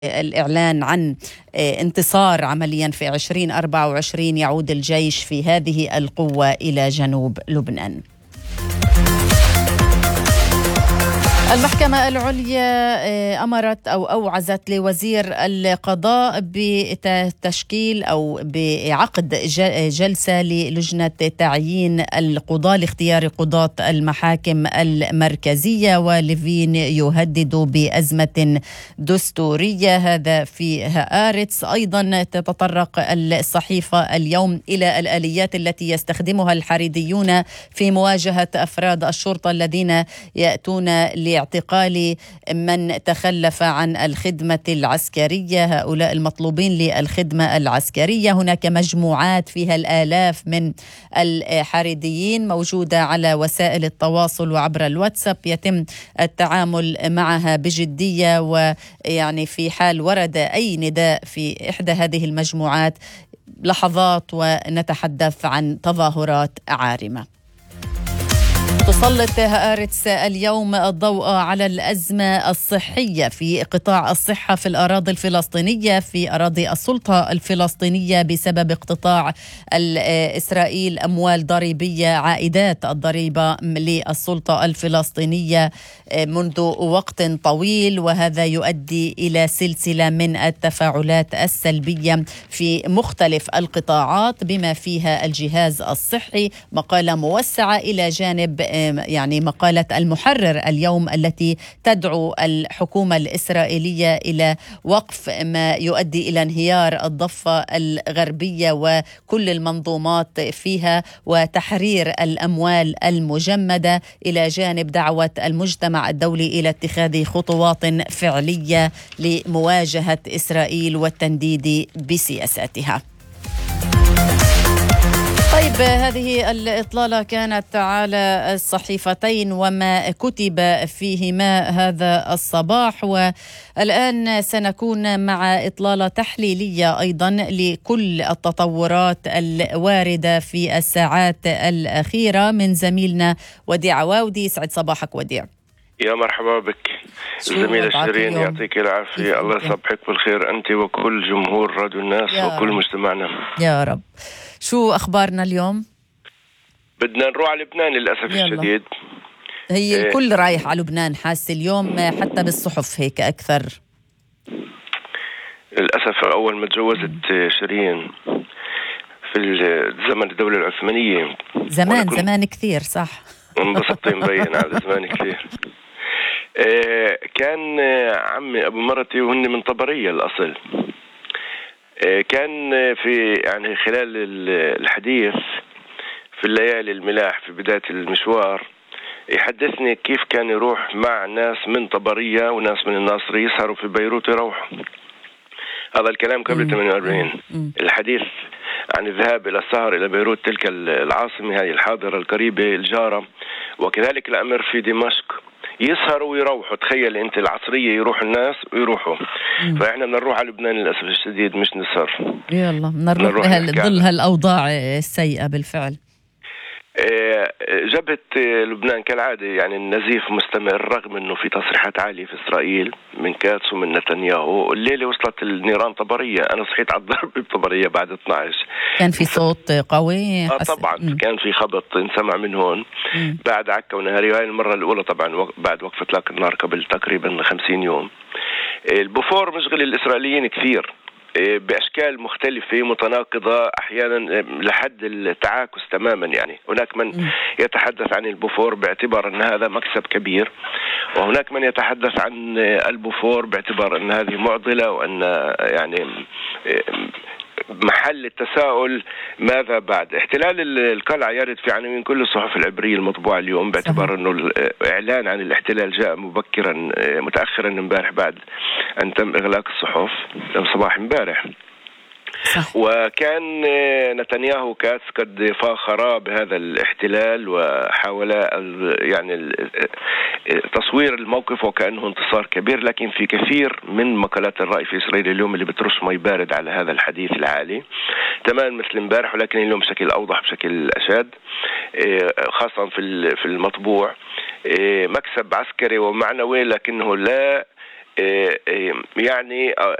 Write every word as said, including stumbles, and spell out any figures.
الإعلان عن انتصار عمليا في عشرين أربعة وعشرين يعود الجيش في هذه القوة إلى جنوب لبنان. المحكمة العليا أمرت أو أوعزت لوزير القضاء بتشكيل أو بعقد جلسة للجنة تعيين القضاة لاختيار قضاة المحاكم المركزية، وليفين يهدد بأزمة دستورية. هذا في هآرتس. أيضا تتطرق الصحيفة اليوم إلى الآليات التي يستخدمها الحريديون في مواجهة أفراد الشرطة الذين يأتون ل اعتقال من تخلف عن الخدمة العسكرية، هؤلاء المطلوبين للخدمة العسكرية. هناك مجموعات فيها الآلاف من الحريديين موجودة على وسائل التواصل وعبر الواتساب، يتم التعامل معها بجدية، ويعني في حال ورد أي نداء في إحدى هذه المجموعات لحظات ونتحدث عن تظاهرات عارمة. تسلط هآرتس اليوم الضوء على الأزمة الصحية في قطاع الصحة في الأراضي الفلسطينية في أراضي السلطة الفلسطينية بسبب اقتطاع إسرائيل أموال ضريبية، عائدات الضريبة للسلطة الفلسطينية منذ وقت طويل، وهذا يؤدي إلى سلسلة من التفاعلات السلبية في مختلف القطاعات بما فيها الجهاز الصحي. مقالة موسعة إلى جانب يعني مقالة المحرر اليوم التي تدعو الحكومة الإسرائيلية إلى وقف ما يؤدي إلى انهيار الضفة الغربية وكل المنظومات فيها وتحرير الأموال المجمدة، إلى جانب دعوة المجتمع الدولي إلى اتخاذ خطوات فعلية لمواجهة إسرائيل والتنديد بسياساتها. طيب، هذه الإطلالة كانت على الصحيفتين وما كتب فيهما هذا الصباح، والآن سنكون مع إطلالة تحليلية أيضا لكل التطورات الواردة في الساعات الأخيرة من زميلنا وديع عواودي. سعد صباحك وديع. يا مرحبا بك الزميلة شيرين، يعطيك العافية. الله يصبحك بالخير أنت وكل جمهور راديو الناس وكل رب. مجتمعنا يا رب. شو أخبارنا اليوم؟ بدنا نروح على لبنان للأسف يلا. الشديد هي إيه. الكل رايح على لبنان حاسة اليوم، حتى بالصحف هيك أكثر. للأسف أول ما تجوزت شيرين في زمن الدولة العثمانية، زمان زمان كثير صح. انبسطت مبين على زمان كثير. إيه كان عمي أبو مرتي وهن من طبرية الأصل. إيه كان في يعني خلال الحديث في الليالي الملاح في بداية المشوار يحدثني كيف كان يروح مع ناس من طبرية وناس من الناصرية يسهروا في بيروت يروحوا. هذا الكلام قبل ثمانية وأربعين. الحديث عن الذهاب إلى السهر إلى بيروت، تلك العاصمة هذه الحاضرة القريبة الجارة، وكذلك الأمر في دمشق يسهروا ويروحوا. تخيل أنت العصرية يروح الناس ويروحوا. مم. فإحنا بنروح على لبنان للأسف الشديد مش نسهر. يلا بنروح ظل هالأوضاع السيئة بالفعل. جبهة لبنان كالعادة يعني النزيف مستمر، رغم أنه في تصريحات عالية في إسرائيل من كاتس ومن نتنياهو. الليلة وصلت النيران طبرية، أنا صحيت على الضرب بطبرية بعد اثني عشر. كان في صوت قوي؟ آه طبعا. مم. كان في خبط انسمع من هون. مم. بعد عكا ونهاري، وهي المرة الأولى طبعا بعد وقف إطلاق النار قبل تقريبا خمسين يوم. البوفور مشغل الإسرائيليين كثير بأشكال مختلفة متناقضة أحيانا لحد التعاكس تماما. يعني هناك من يتحدث عن البوفور باعتبار أن هذا مكسب كبير، وهناك من يتحدث عن البوفور باعتبار أن هذه معضلة، وأن يعني محل التساؤل ماذا بعد احتلال القلعة. يرد في عناوين كل الصحف العبرية المطبوعة اليوم باعتبار أنه الإعلان عن الاحتلال جاء مبكرا متأخرا امبارح بعد أن تم إغلاق الصحف صباح امبارح. صح. وكان نتنياهو كاتس قد فاخرا بهذا الاحتلال وحاولا يعني تصوير الموقف وكأنه انتصار كبير، لكن في كثير من مقالات الرأي في إسرائيل اليوم اللي بترش مي بارد على هذا الحديث العالي تمام مثل امبارح، ولكن اليوم بشكل أوضح بشكل أشد، خاصة في في المطبوع. مكسب عسكري ومعنوي، لكنه لا يعني